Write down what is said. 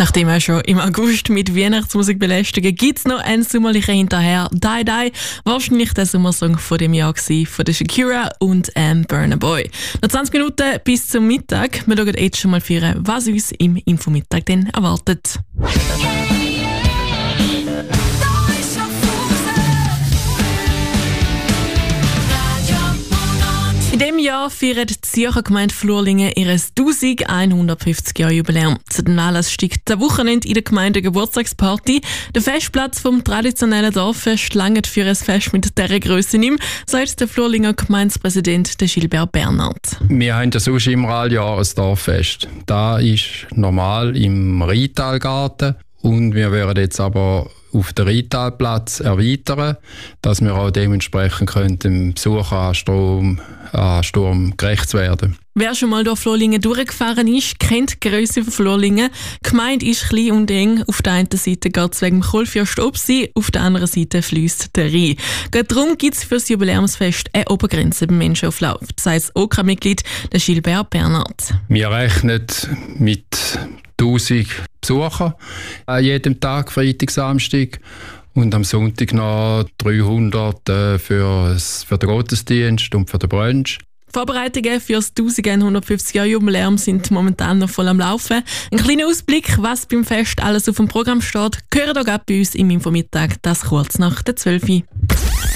Nachdem wir schon im August mit Weihnachtsmusik belästigen, gibt es noch einen sommerlichen hinterher. Die Die, wahrscheinlich der Sommersong von dem Jahr gewesen, von der Shakira und Burna Boy. Noch 20 Minuten bis zum Mittag. Wir schauen jetzt schon mal für, was uns im Infomittag denn erwartet. In diesem Jahr feiert die Zürcher Gemeinde Flurlingen ihr 1150-Jahr-Jubiläum. Zu dem Anlass steigt am Wochenende in der Gemeinde eine Geburtstagsparty. Der Festplatz vom traditionellen Dorffest langt für ein Fest mit dieser Grösse nicht mehr, sagt der Flurlinger Gemeindepräsident Gilbert Bernhard. Wir haben ja sonst immer Jahr ein Dorffest. Das ist normal im Rheintalgarten. Und wir werden jetzt aber auf den Rheintalplatz erweitern, dass wir auch dementsprechend dem Besucher Sturm gerecht werden. Wer schon mal durch Flurlingen durchgefahren ist, kennt die Grösse von Flurlingen. Die Gemeinde ist klein und eng. Auf der einen Seite geht es wegen dem Kohlfürst Obsi, auf der anderen Seite fließt der Rhein. Gerade darum gibt es für das Jubiläumsfest eine Obergrenze beim Menschenauflauf. Das heisst, OK-Mitglied der Gilbert Bernhard. Wir rechnen mit 1000 Besucher an jedem Tag, Freitag, Samstag. Und am Sonntag noch 300 für den Gottesdienst und für den Brunch. Vorbereitungen für das 1150-Jahr-Jubiläum sind momentan noch voll am Laufen. Ein kleiner Ausblick, was beim Fest alles auf dem Programm steht, gehört auch bei uns im Infomittag, das kurz nach der 12 Uhr.